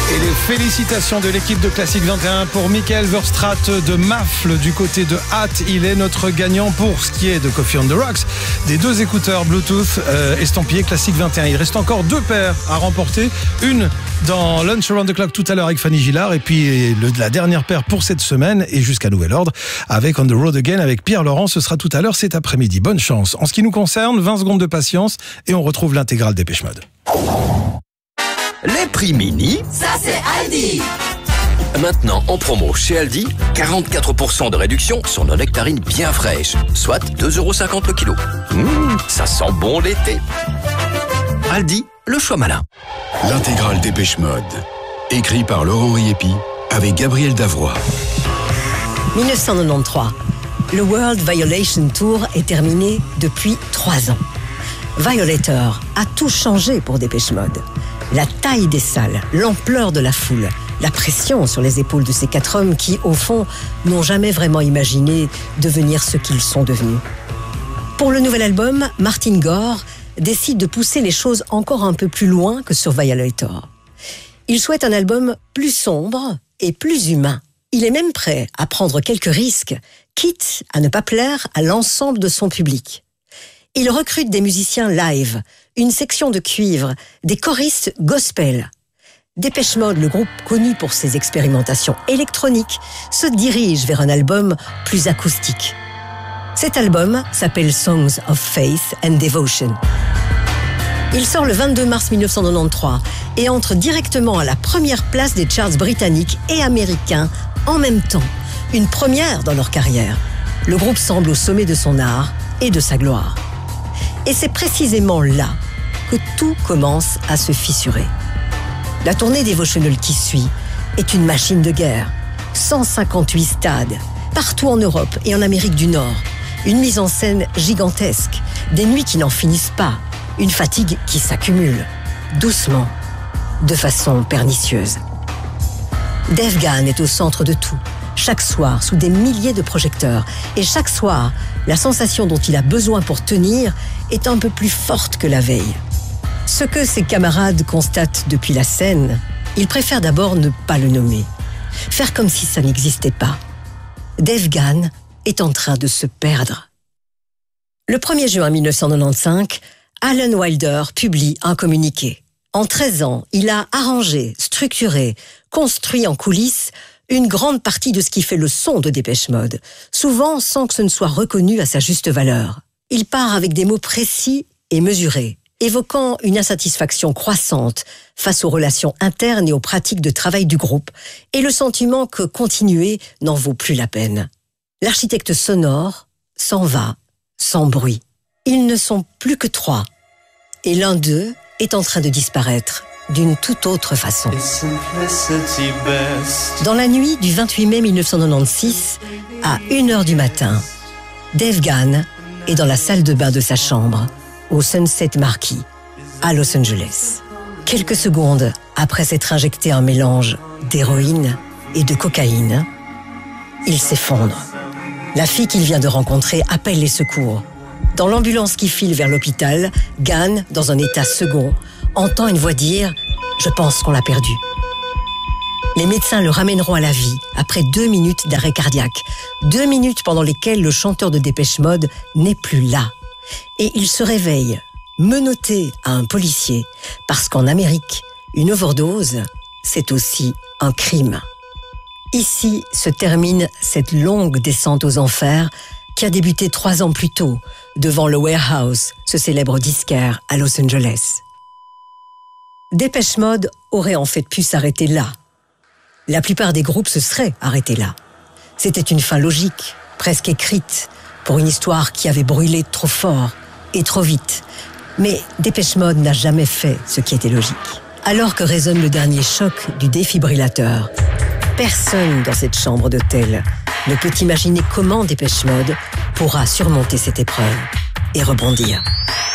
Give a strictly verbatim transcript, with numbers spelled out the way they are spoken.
Et les félicitations de l'équipe de Classique vingt et un pour Michael Verstraat de Mafle du côté de Hatt. Il est notre gagnant pour ce qui est de Coffee on the Rocks, des deux écouteurs Bluetooth euh, estampillés Classique vingt et un. Il reste encore deux paires à remporter. Une dans Lunch Around the Clock tout à l'heure avec Fanny Gillard et puis le, la dernière paire pour cette semaine et jusqu'à nouvel ordre avec On the Road Again avec Pierre Laurent. Ce sera tout à l'heure cet après-midi. Bonne chance. En ce qui nous concerne, vingt secondes de patience et on retrouve l'intégrale Dépêche Mode. Les prix mini, ça c'est Aldi. Maintenant en promo chez Aldi, quarante-quatre pour cent de réduction sur nos nectarines bien fraîches, soit deux euros cinquante le kilo. Mmh, ça sent bon l'été. Aldi, le choix malin. L'intégrale Dépêche Mode, écrit par Laurent Riepi avec Gabriel Davroy. dix-neuf cent quatre-vingt-treize. Le World Violation Tour est terminé depuis trois ans. Violator a tout changé pour Dépêche Mode. La taille des salles, l'ampleur de la foule, la pression sur les épaules de ces quatre hommes qui, au fond, n'ont jamais vraiment imaginé devenir ce qu'ils sont devenus. Pour le nouvel album, Martin Gore décide de pousser les choses encore un peu plus loin que sur Violator. Il souhaite un album plus sombre et plus humain. Il est même prêt à prendre quelques risques, quitte à ne pas plaire à l'ensemble de son public. Il recrute des musiciens live, une section de cuivre, des choristes gospel. Dépêche Mode, le groupe connu pour ses expérimentations électroniques, se dirige vers un album plus acoustique. Cet album s'appelle Songs of Faith and Devotion. Il sort le vingt-deux mars mille neuf cent quatre-vingt-treize et entre directement à la première place des charts britanniques et américains en même temps. Une première dans leur carrière. Le groupe semble au sommet de son art et de sa gloire. Et c'est précisément là que tout commence à se fissurer. La tournée Devotional qui suit est une machine de guerre. cent cinquante-huit stades, partout en Europe et en Amérique du Nord. Une mise en scène gigantesque, des nuits qui n'en finissent pas, une fatigue qui s'accumule, doucement, de façon pernicieuse. Dave Gahan est au centre de tout, chaque soir sous des milliers de projecteurs. Et chaque soir, la sensation dont il a besoin pour tenir est un peu plus forte que la veille. Ce que ses camarades constatent depuis la scène, il préfère d'abord ne pas le nommer. Faire comme si ça n'existait pas. Dave Gahan est en train de se perdre. Le premier juin mille neuf cent quatre-vingt-quinze, Alan Wilder publie un communiqué. En treize ans, il a arrangé, structuré, construit en coulisses une grande partie de ce qui fait le son de Dépêche Mode, souvent sans que ce ne soit reconnu à sa juste valeur. Il part avec des mots précis et mesurés, évoquant une insatisfaction croissante face aux relations internes et aux pratiques de travail du groupe, et le sentiment que continuer n'en vaut plus la peine. L'architecte sonore s'en va, sans bruit. Ils ne sont plus que trois, et l'un d'eux est en train de disparaître d'une toute autre façon. Dans la nuit du vingt-huit mai mille neuf cent quatre-vingt-seize, à une heure du matin, Dave Gahan est dans la salle de bain de sa chambre, au Sunset Marquis, à Los Angeles. Quelques secondes après s'être injecté un mélange d'héroïne et de cocaïne, il s'effondre. La fille qu'il vient de rencontrer appelle les secours. Dans l'ambulance qui file vers l'hôpital, Gahan, dans un état second, entend une voix dire « Je pense qu'on l'a perdu ». Les médecins le ramèneront à la vie après deux minutes d'arrêt cardiaque. Deux minutes pendant lesquelles le chanteur de Dépêche Mode n'est plus là. Et il se réveille, menotté à un policier, parce qu'en Amérique, une overdose, c'est aussi un crime. Ici se termine cette longue descente aux enfers qui a débuté trois ans plus tôt, devant le Warehouse, ce célèbre disquaire à Los Angeles. Dépêche Mode aurait en fait pu s'arrêter là. La plupart des groupes se seraient arrêtés là. C'était une fin logique, presque écrite, pour une histoire qui avait brûlé trop fort et trop vite. Mais Dépêche Mode n'a jamais fait ce qui était logique. Alors que résonne le dernier choc du défibrillateur, personne dans cette chambre d'hôtel ne peut imaginer comment Dépêche Mode pourra surmonter cette épreuve et rebondir.